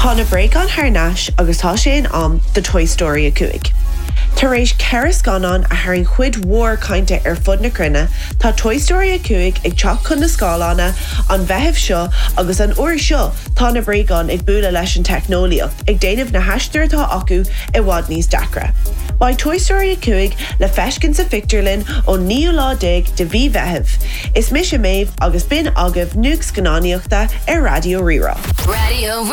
Tá na break an Harnash agus tá sé an the Toy Story a cuaig. Tar éis ceras ganán a haring chuid mhór cainte ar fud na crunne, tá Toy Story a cuaig ag teach chun na scálána an bheithimh seo agus an uair seo tá na breagáin ag bualadh leis an technoliacht ag déanamh na heistirtá acu I bhfad níos dacra. Ba Toy Story a cuaig le feiscin sa fictorlinn ó 9 de bhí bheithimh. Is mis a méibh agus bin agah nuags gnáníochta ar Radio Rira. Radio